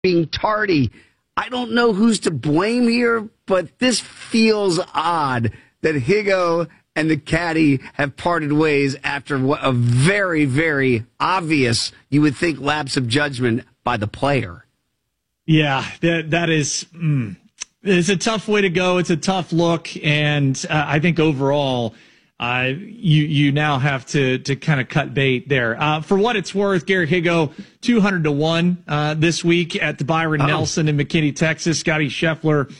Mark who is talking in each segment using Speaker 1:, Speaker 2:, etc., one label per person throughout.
Speaker 1: being tardy. I don't know who's to blame here, but this feels odd that Higo and the caddy have parted ways after a very, very obvious, you would think, lapse of judgment by the player.
Speaker 2: Yeah, that is it's a tough way to go. It's a tough look, and I think overall, you now have to kind of cut bait there. For what it's worth, Garrett Higo 200-1 this week at the Byron Nelson in McKinney, Texas. Scotty Scheffler.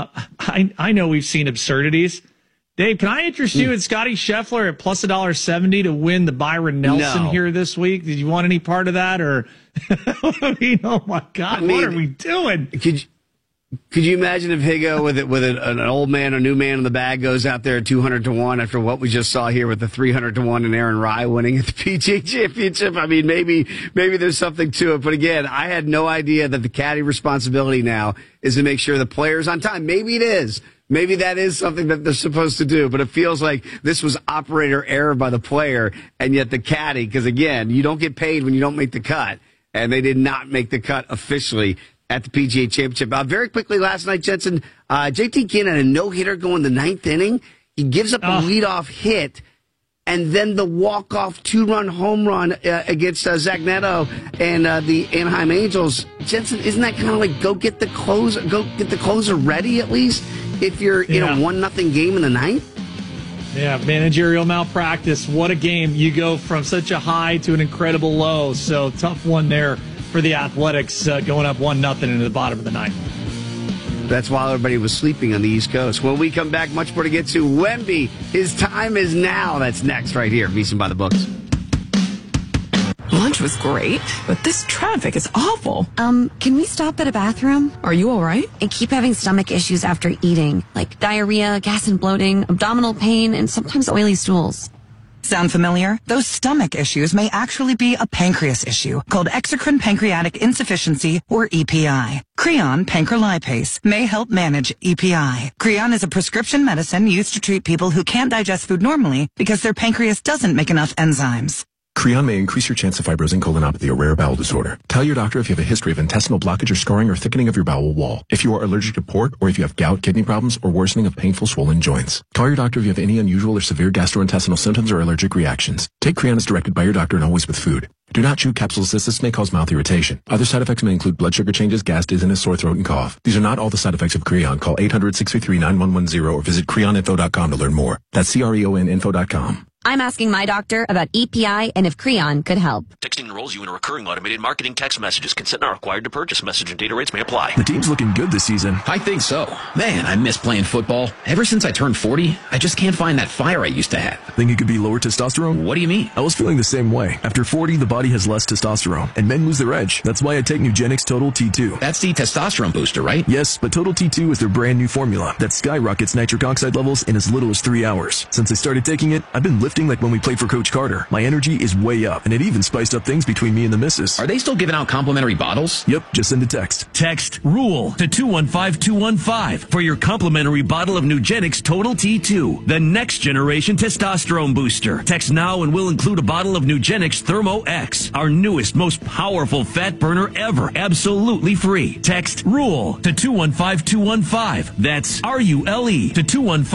Speaker 2: I know we've seen absurdities. Dave, can I interest you in Scotty Scheffler at plus $1.70 to win the Byron Nelson here this week? Did you want any part of that, or? I mean, oh my God, what are we doing?
Speaker 1: Could you imagine if Higo with an old man, a new man in the bag, goes out there at 200-1 after what we just saw here with the 300-1 and Aaron Rai winning at the PGA Championship? I mean, maybe there's something to it. But again, I had no idea that the caddy responsibility now is to make sure the player's on time. Maybe it is. Maybe that is something that they're supposed to do, but it feels like this was operator error by the player, and yet the caddy, because again, you don't get paid when you don't make the cut, and they did not make the cut officially at the PGA Championship. Very quickly last night, Jensen, JT Keenan had a no-hitter going the ninth inning. He gives up a leadoff hit, and then the walk-off two-run home run against Zach Neto and the Anaheim Angels. Jensen, isn't that kind of like go get the closer ready at least if you're in a 1-0 game in the ninth?
Speaker 2: Yeah, managerial malpractice. What a game. You go from such a high to an incredible low. So tough one there for the Athletics going up 1-0 into the bottom of the ninth.
Speaker 1: That's while everybody was sleeping on the East Coast. When we come back, much more to get to. Wemby, his time is now. That's next right here. VSiN by the Books.
Speaker 3: Lunch was great, but this traffic is awful.
Speaker 4: Can we stop at a bathroom?
Speaker 3: Are you all right?
Speaker 4: I keep having stomach issues after eating, like diarrhea, gas and bloating, abdominal pain, and sometimes oily stools.
Speaker 5: Sound familiar? Those stomach issues may actually be a pancreas issue called exocrine pancreatic insufficiency, or EPI. Creon pancrelipase may help manage EPI. Creon is a prescription medicine used to treat people who can't digest food normally because their pancreas doesn't make enough enzymes.
Speaker 6: Creon may increase your chance of fibrosing colonopathy, a rare bowel disorder. Tell your doctor if you have a history of intestinal blockage or scarring or thickening of your bowel wall, if you are allergic to pork, or if you have gout, kidney problems, or worsening of painful swollen joints. Call your doctor if you have any unusual or severe gastrointestinal symptoms or allergic reactions. Take Creon as directed by your doctor and always with food. Do not chew capsules as this may cause mouth irritation. Other side effects may include blood sugar changes, gas, dizziness, sore throat, and cough. These are not all the side effects of Creon. Call 800-633-9110 or visit creoninfo.com to learn more. That's CREONinfo.com.
Speaker 4: I'm asking my doctor about EPI and if Creon could help.
Speaker 7: Texting enrolls you in a recurring automated marketing text messages. Consent not required to purchase. Message and data rates may apply.
Speaker 6: The team's looking good this season.
Speaker 8: I think so. Man, I miss playing football. Ever since I turned 40, I just can't find that fire I used to have.
Speaker 6: Think it could be lower testosterone?
Speaker 8: What do you mean?
Speaker 6: I was feeling the same way. After 40, the body has less testosterone, and men lose their edge. That's why I take Nugenix Total T2.
Speaker 8: That's the testosterone booster, right?
Speaker 6: Yes, but Total T2 is their brand new formula that skyrockets nitric oxide levels in as little as 3 hours. Since I started taking it, I've been lifting like when we played for Coach Carter. My energy is way up, and it even spiced up things between me and the missus.
Speaker 8: Are they still giving out complimentary bottles?
Speaker 6: Yep, just send a text.
Speaker 9: Text RULE to 215215 for your complimentary bottle of Nugenix Total T2, the next generation testosterone booster. Text now and we'll include a bottle of Nugenix Thermo X, our newest, most powerful fat burner ever, absolutely free. Text RULE to 215215. That's RULE to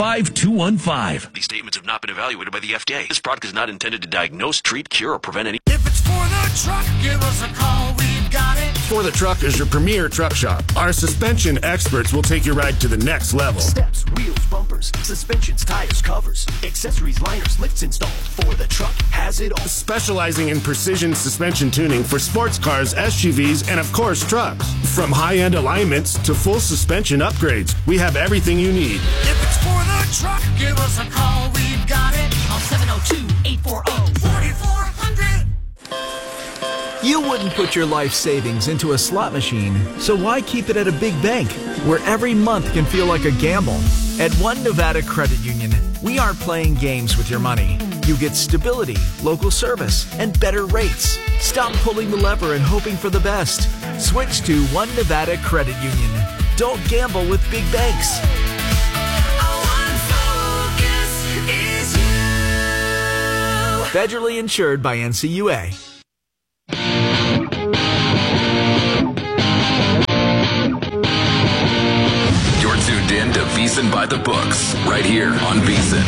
Speaker 9: 215215.
Speaker 7: These statements have not been evaluated by the FDA. This product is not intended to diagnose, treat, cure, or prevent any.
Speaker 10: If it's for the truck, give us a call. We've got it.
Speaker 11: For the Truck is your premier truck shop. Our suspension experts will take your ride to the next level.
Speaker 12: Steps, wheels, bumpers, suspensions, tires, covers, accessories, liners, lifts installed. For the Truck has it all.
Speaker 11: Specializing in precision suspension tuning for sports cars, SUVs, and of course trucks. From high-end alignments to full suspension upgrades, we have everything you need.
Speaker 10: If it's for the truck, give us a call. We've got it. On 702-840-4400.
Speaker 13: You wouldn't put your life savings into a slot machine, so why keep it at a big bank where every month can feel like a gamble? At One Nevada Credit Union, we aren't playing games with your money. You get stability, local service, and better rates. Stop pulling the lever and hoping for the best. Switch to One Nevada Credit Union. Don't gamble with big banks. Federally insured by NCUA.
Speaker 14: VEASAN by the books, right here on VEASAN.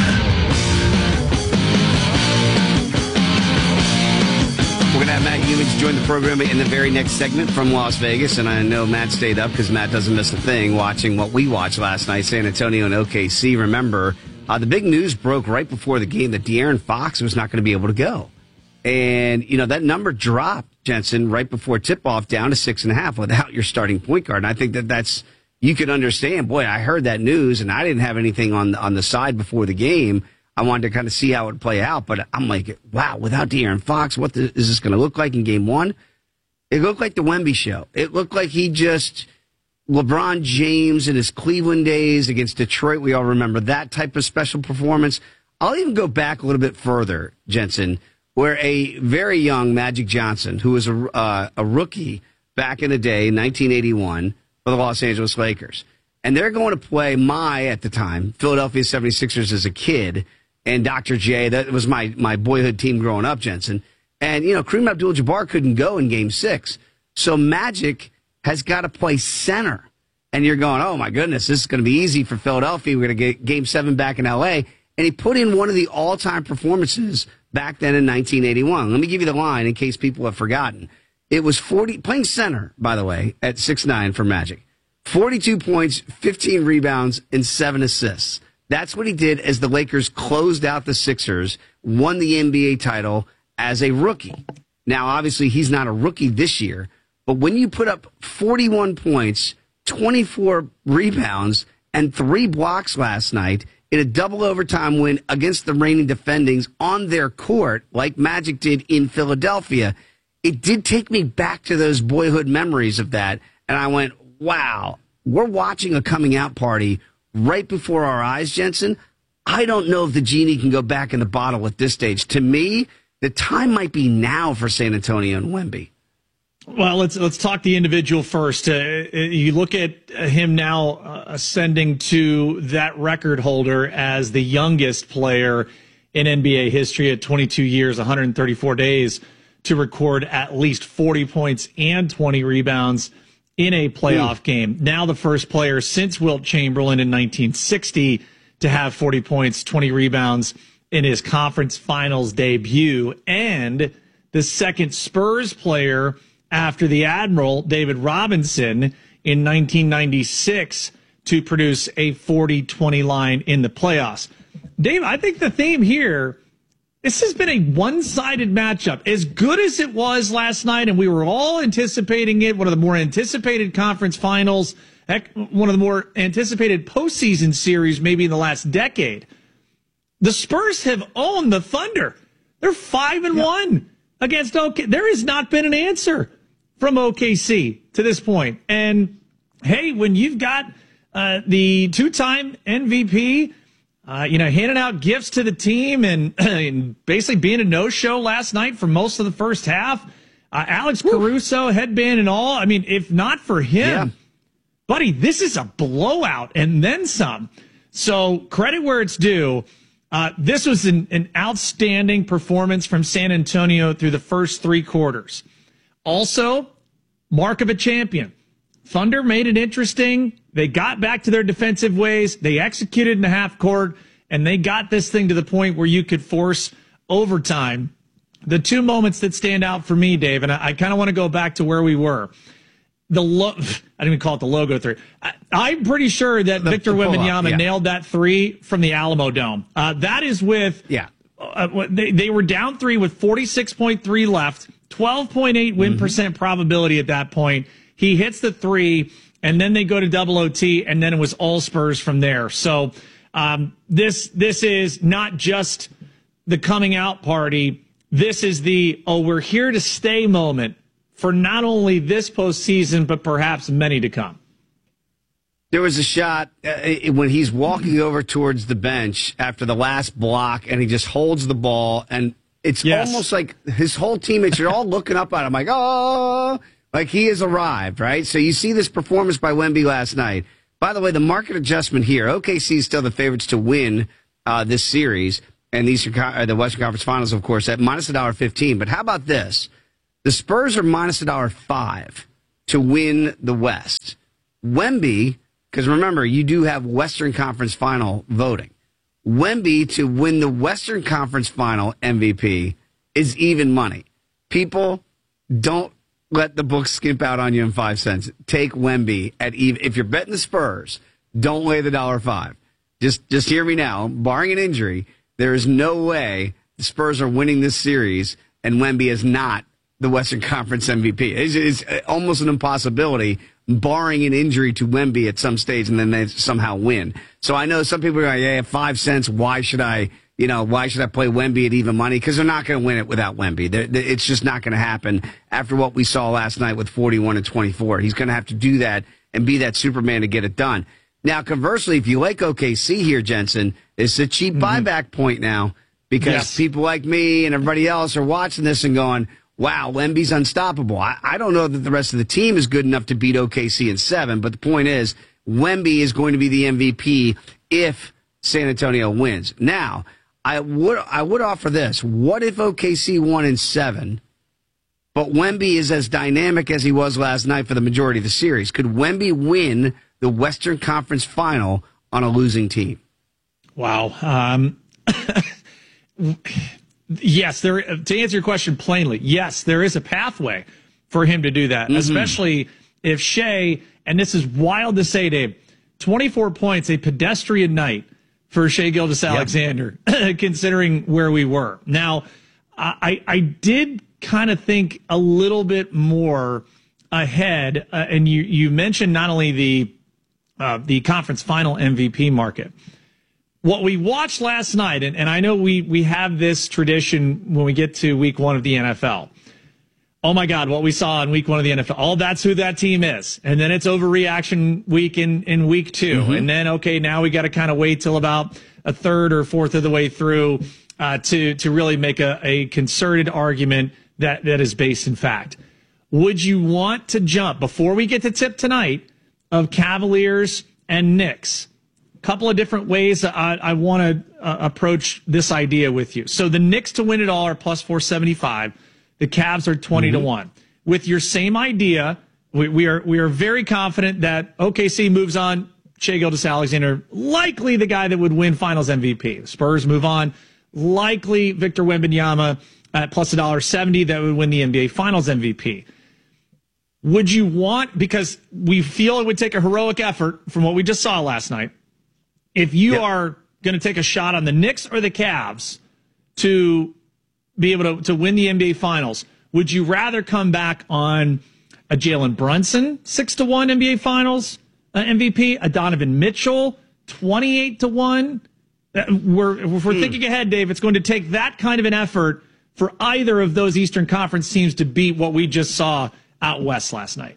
Speaker 1: We're going to have Matt Humans join the program in the very next segment from Las Vegas, and I know Matt stayed up because Matt doesn't miss a thing watching what we watched last night, San Antonio and OKC. Remember, the big news broke right before the game that De'Aaron Fox was not going to be able to go. And, that number dropped, Jensen, right before tip-off down to 6.5 without your starting point guard. And I think that's, you could understand, boy, I heard that news and I didn't have anything on the side before the game. I wanted to kind of see how it would play out. But I'm like, wow, without De'Aaron Fox, what is this going to look like in game one? It looked like the Wemby show. It looked like he just, LeBron James in his Cleveland days against Detroit. We all remember that type of special performance. I'll even go back a little bit further, Jensen, where a very young Magic Johnson, who was a rookie back in the day, 1981, for the Los Angeles Lakers. And they're going to play at the time, Philadelphia 76ers as a kid, and Dr. J. That was my boyhood team growing up, Jensen. And, Kareem Abdul-Jabbar couldn't go in Game 6. So Magic has got to play center. And you're going, oh, my goodness, this is going to be easy for Philadelphia. We're going to get Game 7 back in L.A., and he put in one of the all-time performances back then in 1981. Let me give you the line in case people have forgotten. It was playing center, by the way, at 6'9" for Magic. 42 points, 15 rebounds, and 7 assists. That's what he did as the Lakers closed out the Sixers, won the NBA title as a rookie. Now, obviously, he's not a rookie this year, but when you put up 41 points, 24 rebounds, and 3 blocks last night, in a double overtime win against the reigning defendings on their court, like Magic did in Philadelphia, it did take me back to those boyhood memories of that. And I went, wow, we're watching a coming out party right before our eyes, Jensen. I don't know if the genie can go back in the bottle at this stage. To me, the time might be now for San Antonio and Wemby.
Speaker 2: Well, let's talk the individual first. You look at him now ascending to that record holder as the youngest player in NBA history at 22 years, 134 days to record at least 40 points and 20 rebounds in a playoff game. Now the first player since Wilt Chamberlain in 1960 to have 40 points, 20 rebounds in his conference finals debut, and the second Spurs player after the Admiral, David Robinson, in 1996 to produce a 40-20 line in the playoffs. Dave, I think the theme here, this has been a one-sided matchup. As good as it was last night, and we were all anticipating it, one of the more anticipated conference finals, one of the more anticipated postseason series maybe in the last decade, the Spurs have owned the Thunder. They're 5-1 against OKC. There has not been an answer from OKC to this point. And, hey, when you've got the two-time MVP, handing out gifts to the team and basically being a no-show last night for most of the first half, Alex Caruso, headband and all, I mean, if not for him, buddy, this is a blowout and then some. So credit where it's due. This was an outstanding performance from San Antonio through the first 3 quarters. Also, mark of a champion. Thunder made it interesting. They got back to their defensive ways. They executed in the half court, and they got this thing to the point where you could force overtime. The 2 moments that stand out for me, Dave, and I kind of want to go back to where we were. I didn't even call it the logo 3. I'm pretty sure that Victor Wembanyama nailed that 3 from the Alamo Dome. That is with they were down 3 with 46.3 left, 12.8 win percent probability at that point. He hits the 3, and then they go to double OT, and then it was all Spurs from there. So this is not just the coming out party. This is the we're here to stay moment for not only this postseason, but perhaps many to come.
Speaker 1: There was a shot when he's walking over towards the bench after the last block, and he just holds the ball, and it's almost like his whole teammates are all looking up at him like, oh, like he has arrived, right? So you see this performance by Wemby last night. By the way, the market adjustment here, OKC is still the favorites to win this series, and the Western Conference Finals, of course, at minus $1.15. But how about this? The Spurs are minus $1.05 to win the West. Wemby because remember, you do have Western Conference Final voting. Wemby to win the Western Conference Final MVP is even money. People, don't let the books skimp out on you in 5 cents. Take Wemby at even. If you're betting the Spurs, don't lay the $1.05. Just hear me now. Barring an injury, there is no way the Spurs are winning this series and Wemby is not the Western Conference MVP. It's almost an impossibility, barring an injury to Wemby at some stage, and then they somehow win. So I know some people are like, yeah, 5 cents. Why should I play Wemby at even money? Because they're not going to win it without Wemby. It's just not going to happen after what we saw last night with 41 and 24. He's going to have to do that and be that Superman to get it done. Now, conversely, if you like OKC here, Jensen, it's a cheap buyback point now because people like me and everybody else are watching this and going, wow, Wemby's unstoppable. I don't know that the rest of the team is good enough to beat OKC in 7, but the point is, Wemby is going to be the MVP if San Antonio wins. Now, I would offer this. What if OKC won in 7, but Wemby is as dynamic as he was last night for the majority of the series? Could Wemby win the Western Conference Final on a losing team?
Speaker 2: Wow. Yes, to answer your question plainly, yes, there is a pathway for him to do that, especially if Shai, and this is wild to say, Dave, 24 points, a pedestrian night for Shai Gilgeous-Alexander, considering where we were. Now, I did kind of think a little bit more ahead, and you mentioned not only the conference final MVP market. What we watched last night, and I know we have this tradition when we get to week 1 of the NFL. Oh my God, what we saw in week 1 of the NFL. Oh, that's who that team is. And then it's overreaction week in week 2. And then, okay, now we got to kind of wait till about a third or fourth of the way through to really make a concerted argument that is based in fact. Would you want to jump, before we get to tip tonight, of Cavaliers and Knicks? Couple of different ways I want to approach this idea with you. So the Knicks to win it all are plus 475. The Cavs are 20 to 1. With your same idea, we are very confident that OKC moves on. Shai Gilgeous-Alexander, likely the guy that would win Finals MVP. The Spurs move on. Likely Victor Wembanyama at plus $1.70 that would win the NBA Finals MVP. Would you want, because we feel it would take a heroic effort from what we just saw last night, if you are going to take a shot on the Knicks or the Cavs to be able to win the NBA Finals, would you rather come back on a Jalen Brunson 6 to 1 NBA Finals MVP, a Donovan Mitchell 28 to 1? If we're thinking ahead, Dave, it's going to take that kind of an effort for either of those Eastern Conference teams to beat what we just saw out west last night.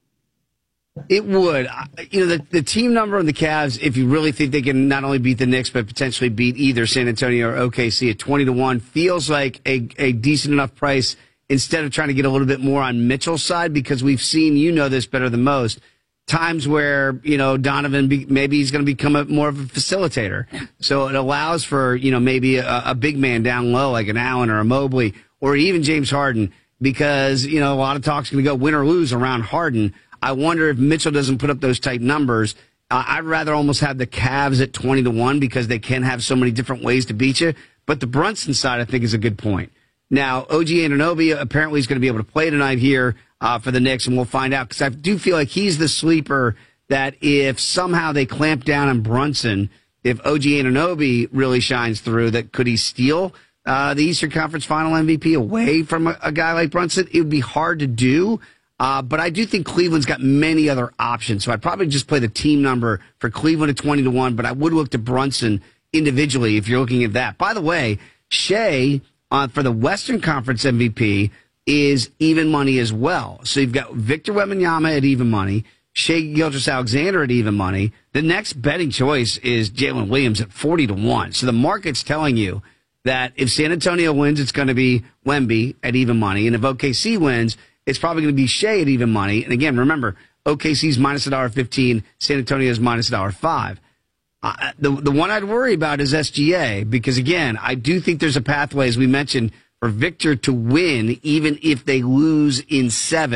Speaker 1: It would. The team number on the Cavs, if you really think they can not only beat the Knicks, but potentially beat either San Antonio or OKC at 20 to 1, feels like a decent enough price instead of trying to get a little bit more on Mitchell's side, because we've seen, this better than most, times where, Donovan, maybe he's going to become more of a facilitator. So it allows for, maybe a big man down low, like an Allen or a Mobley, or even James Harden, because, a lot of talk's going to go win or lose around Harden. I wonder if Mitchell doesn't put up those type numbers. I'd rather almost have the Cavs at 20 to 1 because they can have so many different ways to beat you. But the Brunson side, I think, is a good point. Now, OG Anunoby apparently is going to be able to play tonight here for the Knicks, and we'll find out, because I do feel like he's the sleeper that if somehow they clamp down on Brunson, if OG Anunoby really shines through, that could he steal the Eastern Conference Final MVP away from a guy like Brunson? It would be hard to do. But I do think Cleveland's got many other options. So I'd probably just play the team number for Cleveland at 20 to 1, but I would look to Brunson individually if you're looking at that. By the way, Shai for the Western Conference MVP is even money as well. So you've got Victor Wembanyama at even money, Shai Gilgeous-Alexander at even money. The next betting choice is Jalen Williams at 40 to 1. So the market's telling you that if San Antonio wins, it's going to be Wemby at even money. And if OKC wins, it's probably going to be Shai at even money. And again, remember, OKC's minus $1.15, San Antonio's minus $1.05. The one I'd worry about is SGA, because again, I do think there's a pathway, as we mentioned, for Victor to win, even if they lose in 7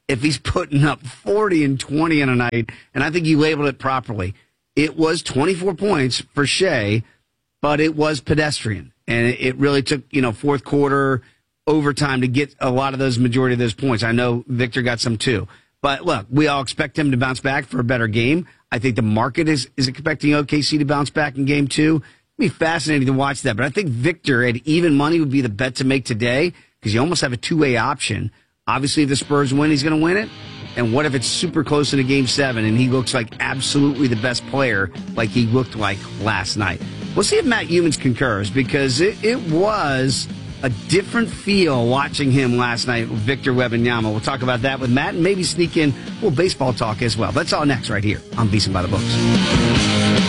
Speaker 1: if he's putting up 40 and 20 in a night, and I think you labeled it properly. It was 24 points for Shea, but it was pedestrian. And it really took, fourth quarter overtime to get a lot of those, majority of those points. I know Victor got some too. But look, we all expect him to bounce back for a better game. I think the market is expecting OKC to bounce back in game 2. It'd be fascinating to watch that. But I think Victor at even money would be the bet to make today because you almost have a two-way option. Obviously, if the Spurs win, he's going to win it. And what if it's super close in a game 7 and he looks like absolutely the best player like he looked like last night? We'll see if Matt Humans concurs because it was a different feel watching him last night with Victor Wembanyama. We'll talk about that with Matt and maybe sneak in a little baseball talk as well. That's all next right here on VSiN by the Books.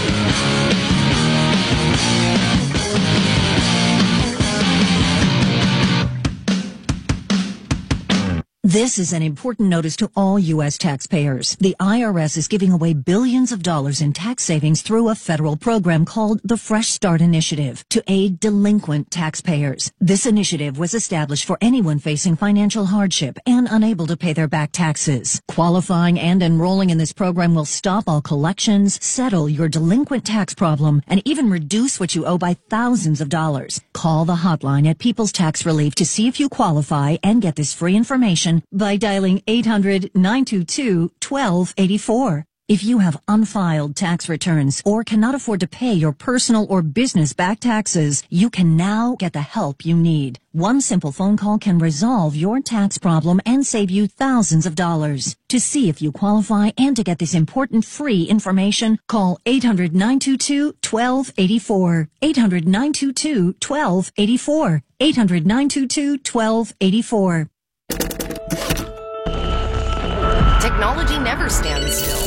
Speaker 15: This is an important notice to all U.S. taxpayers. The IRS is giving away billions of dollars in tax savings through a federal program called the Fresh Start Initiative to aid delinquent taxpayers. This initiative was established for anyone facing financial hardship and unable to pay their back taxes. Qualifying and enrolling in this program will stop all collections, settle your delinquent tax problem, and even reduce what you owe by thousands of dollars. Call the hotline at People's Tax Relief to see if you qualify and get this free information by dialing 800-922-1284. If you have unfiled tax returns or cannot afford to pay your personal or business back taxes, you can now get the help you need. One simple phone call can resolve your tax problem and save you thousands of dollars. To see if you qualify and to get this important free information, call 800-922-1284. 800-922-1284. 800-922-1284.
Speaker 16: Technology never stands still.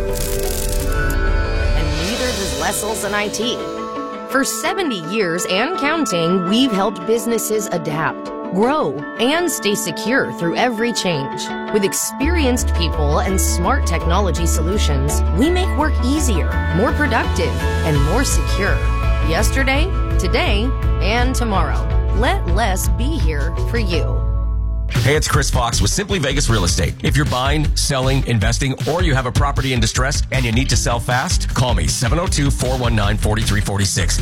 Speaker 16: And neither does Wessels and IT. For 70 years and counting, we've helped businesses adapt, grow, and stay secure through every change. With experienced people and smart technology solutions, we make work easier, more productive, and more secure. Yesterday, today, and tomorrow. Let less be here for you.
Speaker 17: Hey, it's Chris Fox with Simply Vegas Real Estate. If you're buying, selling, investing, or you have a property in distress and you need to sell fast, call me 702-419-4346.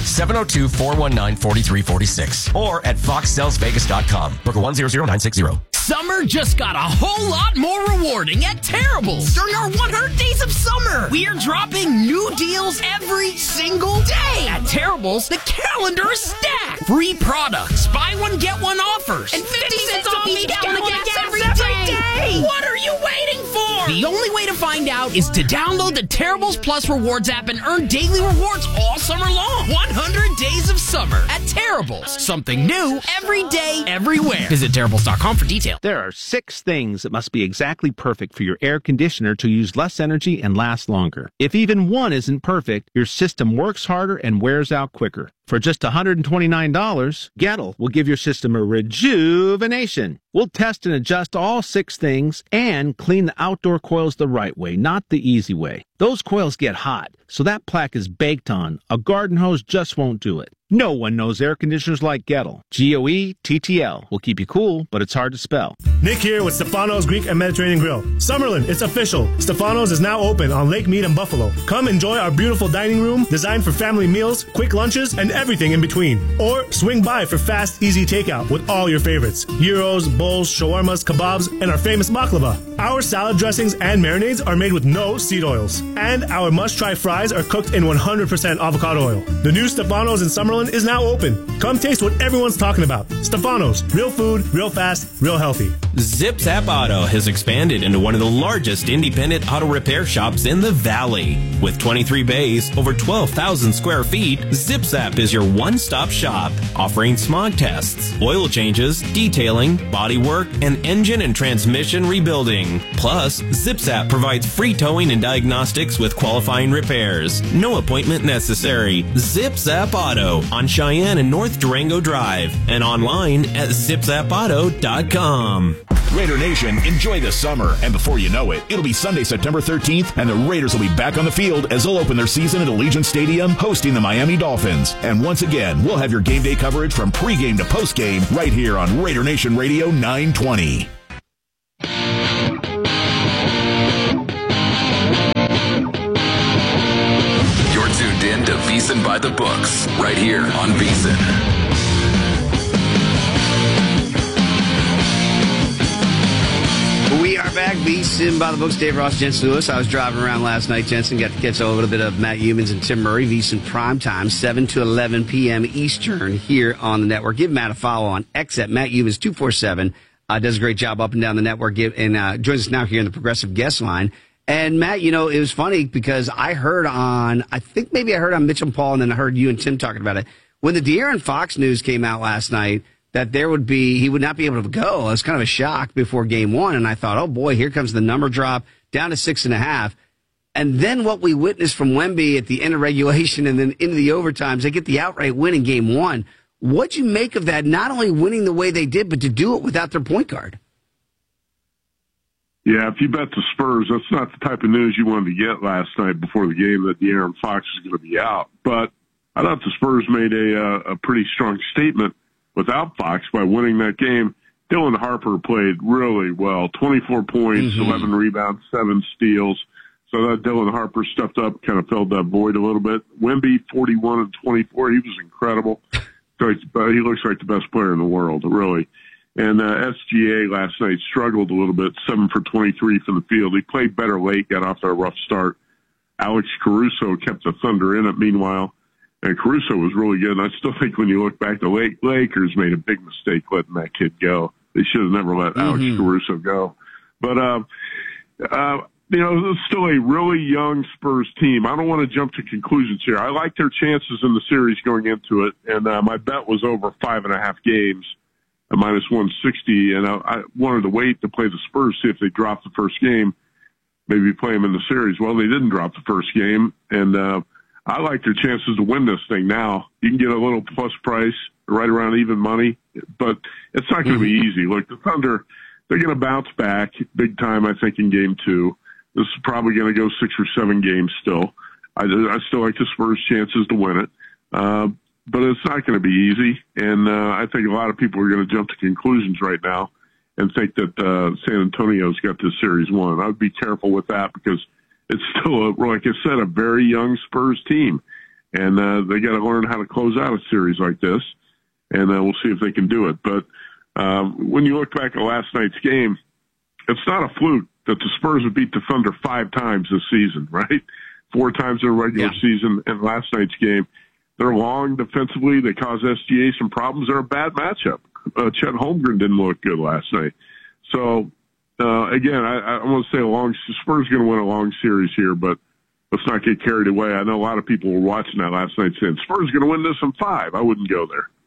Speaker 17: 702-419-4346. Or at foxsellsvegas.com. Broker 100960.
Speaker 18: Summer just got a whole lot more rewarding at Terrible's during our 100 Days of Summer. We are dropping new deals every single day. At Terrible's, the calendar is stacked. Free products, buy one, get one offers, and 50 cents off each gallon of gas every day. What are you waiting for? The only way to find out is to download the Terrible's Plus Rewards app and earn daily rewards all summer long. 100 Days of Summer at Terrible's. Something new every day, everywhere. Visit Terrible's.com for details.
Speaker 19: There are 6 things that must be exactly perfect for your air conditioner to use less energy and last longer. If even one isn't perfect, your system works harder and wears out quicker. For just $129, Gettle will give your system a rejuvenation. We'll test and adjust all 6 things and clean the outdoor coils the right way, not the easy way. Those coils get hot, so that plaque is baked on. A garden hose just won't do it. No one knows air conditioners like Gettle. Goettl will keep you cool, but it's hard to spell.
Speaker 20: Nick here with Stefano's Greek and Mediterranean Grill. Summerlin, it's official. Stefano's is now open on Lake Mead and Buffalo. Come enjoy our beautiful dining room designed for family meals, quick lunches, and everything in between. Or swing by for fast, easy takeout with all your favorites. Gyros, bowls, shawarmas, kebabs, and our famous baklava. Our salad dressings and marinades are made with no seed oils. And our must-try fries are cooked in 100% avocado oil. The new Stefano's in Summerlin is now open. Come taste what everyone's talking about. Stefano's. Real food, real fast, real healthy.
Speaker 21: ZipZap Auto has expanded into one of the largest independent auto repair shops in the Valley. With 23 bays, over 12,000 square feet, ZipZap is your one-stop shop, offering smog tests, oil changes, detailing, body work, and engine and transmission rebuilding. Plus, ZipZap provides free towing and diagnostics with qualifying repairs. No appointment necessary. ZipZap Auto on Cheyenne and North Durango Drive and online at zipzapauto.com.
Speaker 14: Raider Nation, enjoy the summer, and before you know it, it'll be Sunday, September 13th, and the Raiders will be back on the field as they'll open their season at Allegiant Stadium, hosting the Miami Dolphins. And once again, we'll have your game day coverage from pregame to postgame right here on Raider Nation Radio 920.
Speaker 3: VEASAN by the books, right here on VEASAN.
Speaker 1: We are back. VEASAN by the books. Dave Ross, Jensen Lewis. I was driving around last night, Jensen. Got to catch a little bit of Matt Youmans and Tim Murray. VEASAN primetime, 7 to 11 p.m. Eastern here on the network. Give Matt a follow on X at Matt Youmans 247. Does a great job up and down the network. And joins us now here in the Progressive Guest Line. And Matt, it was funny because I heard on Mitch and Paul, and then I heard you and Tim talking about it. When the De'Aaron Fox news came out last night, that he would not be able to go. It was kind of a shock before game one. And I thought, oh boy, here comes the number drop down to 6.5. And then what we witnessed from Wemby at the end of regulation and then into the overtimes, they get the outright win in game one. What'd you make of that? Not only winning the way they did, but to do it without their point guard.
Speaker 22: Yeah, if you bet the Spurs, that's not the type of news you wanted to get last night before the game that De'Aaron Fox is going to be out. But I thought the Spurs made a pretty strong statement without Fox by winning that game. Dylan Harper played really well. 24 points, 11 rebounds, 7 steals. So that Dylan Harper stepped up, kind of filled that void a little bit. Wemby, 41 and 24. He was incredible. So he looks like the best player in the world, really. And SGA last night struggled a little bit, 7 for 23 from the field. He played better late, got off to a rough start. Alex Caruso kept the Thunder in it, meanwhile. And Caruso was really good. And I still think when you look back, the Lakers made a big mistake letting that kid go. They should have never let Alex Caruso go. But, it's still a really young Spurs team. I don't want to jump to conclusions here. I like their chances in the series going into it. And my bet was over 5.5 games, at minus 160. And I wanted to wait to play the Spurs, see if they dropped the first game, maybe play them in the series. Well, they didn't drop the first game. And, I like their chances to win this thing now. You can get a little plus price, right around even money, but it's not going to be easy. Look, the Thunder, they're going to bounce back big time, I think, in game 2. This is probably going to go 6 or 7 games still. I still like the Spurs' chances to win it, but it's not going to be easy. And I think a lot of people are going to jump to conclusions right now and think that San Antonio's got this series won. I would be careful with that because it's still, like I said, a very young Spurs team. And they got to learn how to close out a series like this. And we'll see if they can do it. But when you look back at last night's game, it's not a fluke that the Spurs have beat the Thunder 5 times this season, right? 4 times in the regular season and last night's game. They're long defensively. They cause SGA some problems. They're a bad matchup. Chet Holmgren didn't look good last night. So, again, I want to say Spurs going to win a long series here, but let's not get carried away. I know a lot of people were watching that last night saying Spurs going to win this in 5. I wouldn't go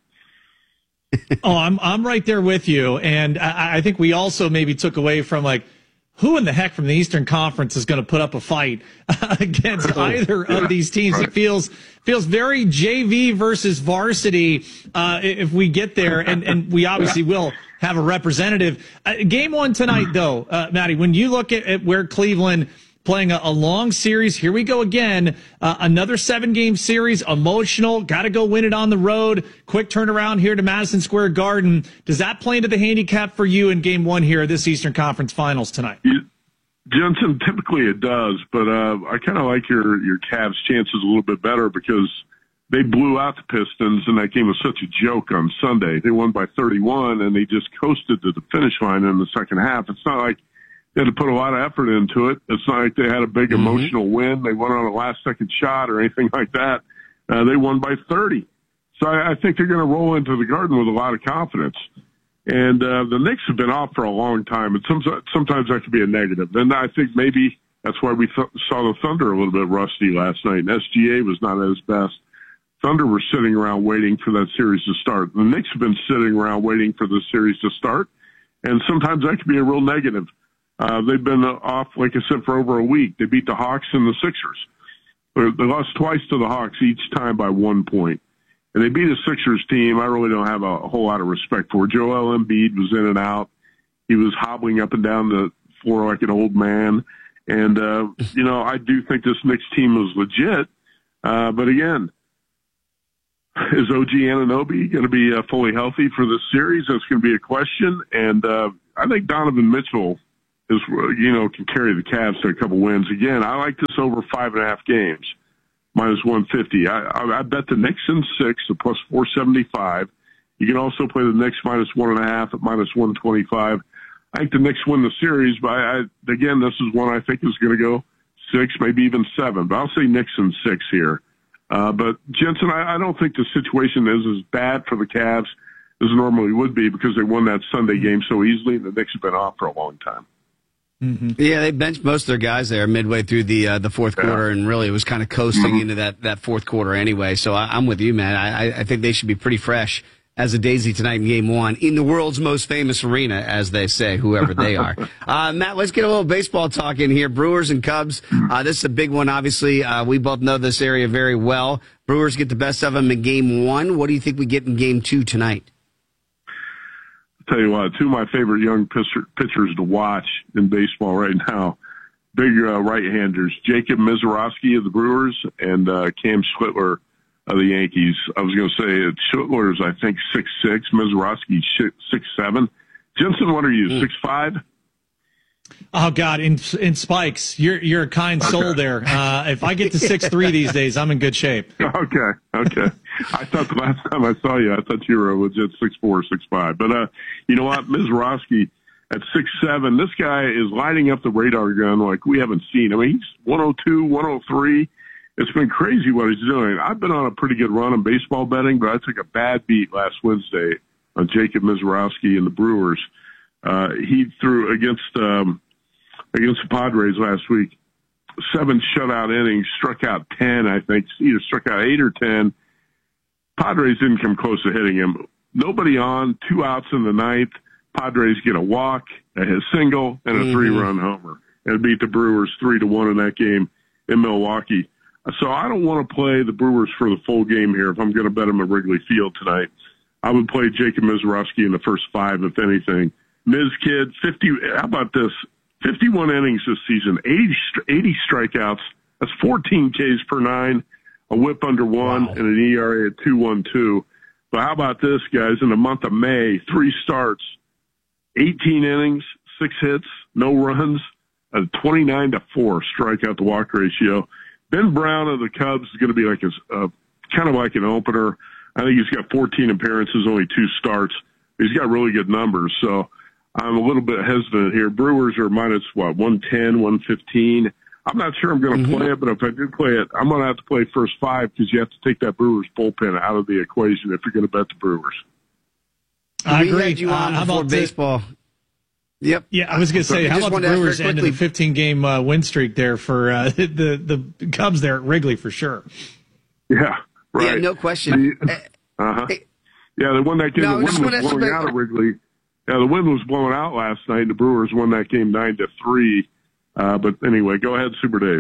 Speaker 22: there.
Speaker 2: I'm right there with you, and I think we also maybe took away from who in the heck from the Eastern Conference is going to put up a fight against either of these teams? Right. It feels very JV versus varsity if we get there, and we obviously will have a representative. Game 1 tonight, though, Matty, when you look at where Cleveland playing a long series, here we go again, another 7-game series, emotional, got to go win it on the road, quick turnaround here to Madison Square Garden. Does that play into the handicap for you in Game 1 here, this Eastern Conference Finals tonight?
Speaker 22: Jensen, typically it does, but I kind of like your Cavs' chances a little bit better because they blew out the Pistons, and that game was such a joke on Sunday. They won by 31, and they just coasted to the finish line in the second half. It's not like they had to put a lot of effort into it. It's not like they had a big emotional win. They won on a last-second shot or anything like that. They won by 30. So I think they're going to roll into the Garden with a lot of confidence. And the Knicks have been off for a long time, and sometimes that could be a negative. And I think maybe that's why we saw the Thunder a little bit rusty last night. And SGA was not at his best. Thunder were sitting around waiting for that series to start. The Knicks have been sitting around waiting for the series to start, and sometimes that could be a real negative. They've been off, like I said, for over a week. They beat the Hawks and the Sixers. They lost twice to the Hawks, each time by 1 point. And they beat a Sixers team I really don't have a whole lot of respect for. Joel Embiid was in and out. He was hobbling up and down the floor like an old man. And, I do think this Knicks team is legit. But again, is OG Anunoby going to be fully healthy for this series? That's going to be a question. And I think Donovan Mitchell can carry the Cavs to a couple wins. Again, I like this over 5.5 games. minus 150. I bet the Knicks in 6 at plus 475. You can also play the Knicks minus 1.5 at minus 125. I think the Knicks win the series, but again, this is one I think is going to go 6, maybe even 7. But I'll say Knicks in 6 here. But Jensen, I don't think the situation is as bad for the Cavs as it normally would be because they won that Sunday game so easily, and the Knicks have been off for a long time.
Speaker 1: Mm-hmm. Yeah, they benched most of their guys there midway through the fourth quarter, and really it was kind of coasting into that fourth quarter anyway. So I'm with you, man. I think they should be pretty fresh as a daisy tonight in Game 1 in the world's most famous arena, as they say, whoever they are. Matt, let's get a little baseball talk in here. Brewers and Cubs. This is a big one, obviously. We both know this area very well. Brewers get the best of them in Game 1. What do you think we get in Game 2 tonight?
Speaker 22: Tell you what, 2 of my favorite young pitchers to watch in baseball right now, big right-handers, Jacob Misiorowski of the Brewers and Cam Schlittler of the Yankees. I was going to say Schlittler's, I think, 6'6", Misiorowski 6'7". Jensen, what are you, 6'5"?
Speaker 2: Oh God, in spikes, you're a kind soul there. If I get to 6'3" these days, I'm in good shape.
Speaker 22: Okay. I thought the last time I saw you, I thought you were a legit 6'4", 6'5". But you know what, Misiorowski at 6'7", this guy is lighting up the radar gun like we haven't seen. I mean, he's 102, 103. It's been crazy what he's doing. I've been on a pretty good run in baseball betting, but I took a bad beat last Wednesday on Jacob Misiorowski and the Brewers. He threw against the Padres last week, 7 shutout innings, struck out 10, I think, either struck out 8 or 10. Padres didn't come close to hitting him. Nobody on, 2 outs in the 9th. Padres get a walk, a single, and a 3-run homer, and beat the Brewers 3-1 in that game in Milwaukee. So I don't want to play the Brewers for the full game here. If I'm going to bet them at Wrigley Field tonight, I would play Jacob Misiorowski in the first 5, if anything. Miz Kid, 50. How about this? 51 innings this season, 80 strikeouts. That's 14 Ks per 9, a whip under 1, and an ERA at 2.12. But how about this, guys? In the month of May, 3 starts, 18 innings, 6 hits, no runs, a 29-4 strikeout to walk ratio. Ben Brown of the Cubs is going to be like kind of like an opener. I think he's got 14 appearances, only 2 starts. He's got really good numbers, so I'm a little bit hesitant here. Brewers are minus, 110, 115. I'm not sure I'm going to play it, but if I do play it, I'm going to have to play first 5 because you have to take that Brewers bullpen out of the equation if you're going to bet the Brewers.
Speaker 2: I agree.
Speaker 1: We had you on before baseball. Yep.
Speaker 2: Yeah, I was going to say, how about the Brewers ending the 15-game win streak there for the Cubs there at Wrigley for sure?
Speaker 22: Yeah, right.
Speaker 1: Yeah, no question.
Speaker 22: Yeah, they won that game. The wind was blowing out at Wrigley. Yeah, the wind was blowing out last night. The Brewers won that game 9-3. But anyway, go ahead, Super Dave.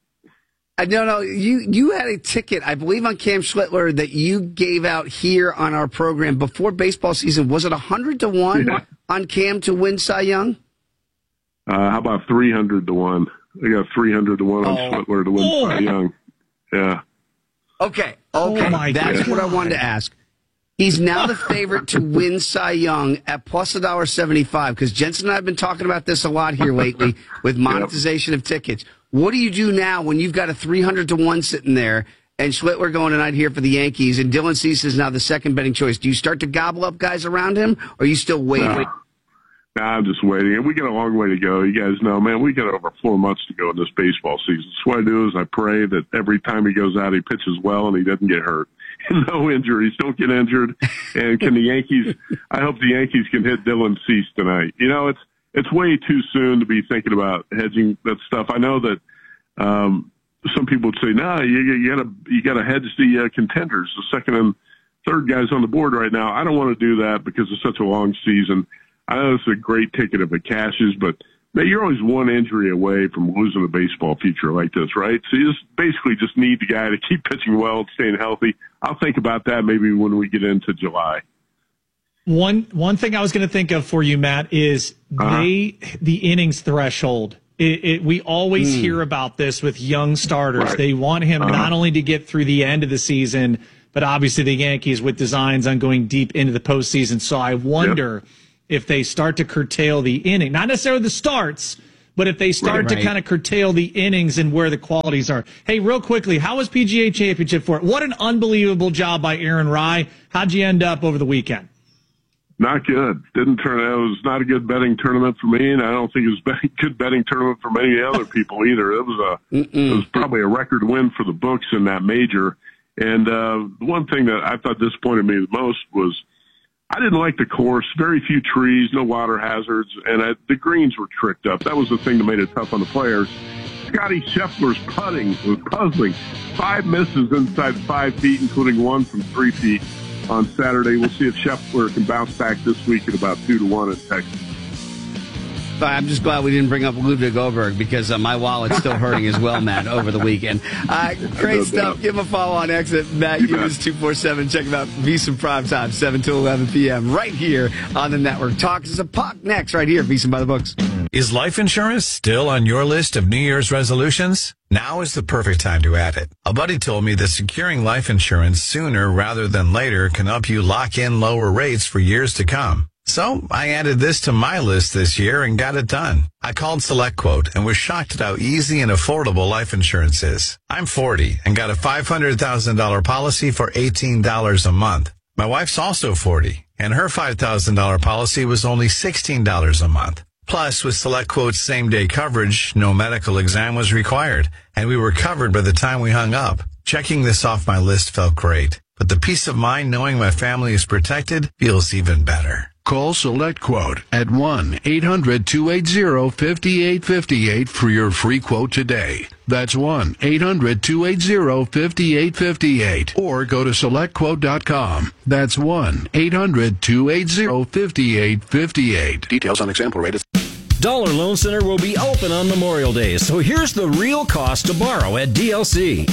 Speaker 1: No, you had a ticket, I believe, on Cam Schlittler that you gave out here on our program before baseball season. Was it 100-1 on Cam to win Cy Young?
Speaker 22: How about 300-1? I got 300-1 on Schlittler to win Cy Young. Yeah.
Speaker 1: Okay. That's what I wanted to ask. He's now the favorite to win Cy Young at plus $1.75 because Jensen and I have been talking about this a lot here lately with monetization of tickets. What do you do now when you've got a 300-1 sitting there and Schlittler going tonight here for the Yankees and Dylan Cease is now the second betting choice? Do you start to gobble up guys around him or are you still waiting?
Speaker 22: No, I'm just waiting. And we got a long way to go. You guys know, man, we got over 4 months to go in this baseball season. So what I do is I pray that every time he goes out, he pitches well and he doesn't get hurt. No injuries. Don't get injured. And can the Yankees, I hope the Yankees can hit Dylan Cease tonight. You know, it's way too soon to be thinking about hedging that stuff. I know that some people would say, no, you gotta hedge the contenders, the second and third guys on the board right now. I don't want to do that because it's such a long season. I know it's a great ticket if it cashes, but you're always one injury away from losing a baseball future like this, right? So you basically just need the guy to keep pitching well and staying healthy. I'll think about that maybe when we get into July.
Speaker 2: One thing I was going to think of for you, Matt, is the innings threshold. We always hear about this with young starters. Right. They want him not only to get through the end of the season, but obviously the Yankees with designs on going deep into the postseason. So I wonder if they start to curtail the inning, not necessarily the starts, But if they start to kind of curtail the innings and where the qualities are. Hey, real quickly, how was PGA Championship for it? What an unbelievable job by Aaron Rai. How'd you end up over the weekend?
Speaker 22: Not good. Didn't turn out. It was not a good betting tournament for me, and I don't think it was a good betting tournament for many other people either. It was probably a record win for the books in that major. And the one thing that I thought disappointed me the most was I didn't like the course. Very few trees, no water hazards, and the greens were tricked up. That was the thing that made it tough on the players. Scotty Scheffler's putting was puzzling. 5 misses inside 5 feet, including 1 from 3 feet. On Saturday, we'll see if Scheffler can bounce back this week at about 2-1 in Texas.
Speaker 1: I'm just glad we didn't bring up Ludwig Åberg because my wallet's still hurting as well, Matt, over the weekend. Great stuff. Give him a follow on X at Matt Hughes 247. Check him out. VSiN Primetime, 7 to 11 p.m. right here on the network. Talk is a puck next right here. VSiN by the books.
Speaker 4: Is life insurance still on your list of New Year's resolutions? Now is the perfect time to add it. A buddy told me that securing life insurance sooner rather than later can help you lock in lower rates for years to come. So I added this to my list this year and got it done. I called SelectQuote and was shocked at how easy and affordable life insurance is. I'm 40 and got a $500,000 policy for $18 a month. My wife's also 40 and her $5,000 policy was only $16 a month. Plus, with SelectQuote's same-day coverage, no medical exam was required, and we were covered by the time we hung up. Checking this off my list felt great, but the peace of mind knowing my family is protected feels even better.
Speaker 5: Call SelectQuote at 1-800-280-5858 for your free quote today. That's 1-800-280-5858. Or go to SelectQuote.com. That's 1-800-280-5858. Details on example rate.
Speaker 23: Dollar Loan Center will be open on Memorial Day, so here's the real cost to borrow at DLC.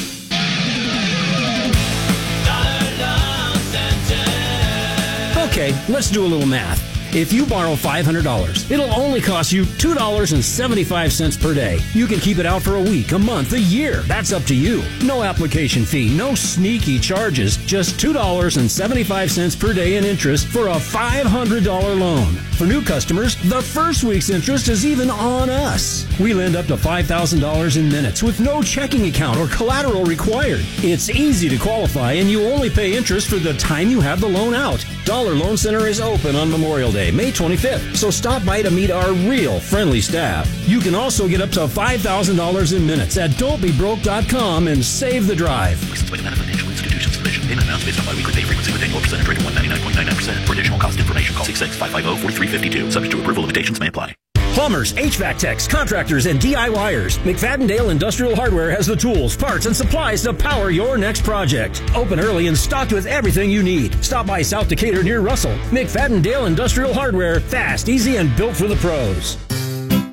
Speaker 23: Okay, let's do a little math. If you borrow $500, it'll only cost you $2.75 per day. You can keep it out for a week, a month, a year. That's up to you. No application fee, no sneaky charges, just $2.75 per day in interest for a $500 loan. For new customers, the first week's interest is even on us. We lend up to $5,000 in minutes with no checking account or collateral required. It's easy to qualify, and you only pay interest for the time you have the loan out. Dollar Loan Center is open on Memorial Day, May 25th, so stop by to meet our real friendly staff. You can also get up to $5,000 in minutes at don'tbebroke.com and save the drive.
Speaker 7: Licensed by the Financial Institutions Commission. Payment amounts based on biweekly pay frequency with annual percentage rate of 199.99%. For additional cost information, call 866-550-4352. Subject to approval, limitations may apply.
Speaker 23: Plumbers, HVAC techs, contractors, and DIYers. McFadden-Dale Industrial Hardware has the tools, parts, and supplies to power your next project. Open early and stocked with everything you need. Stop by South Decatur near Russell. McFadden-Dale Industrial Hardware. Fast, easy, and built for the pros.